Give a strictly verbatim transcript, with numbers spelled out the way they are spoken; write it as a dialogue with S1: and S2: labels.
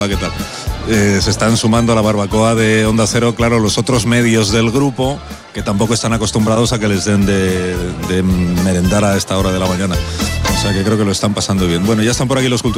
S1: ¿Qué tal? Eh, se están sumando a la barbacoa de Onda Cero, claro, los otros medios del grupo que tampoco están acostumbrados a que les den de, de merendar a esta hora de la mañana. O sea que creo que lo están pasando bien. Bueno, ya están por aquí los culturales.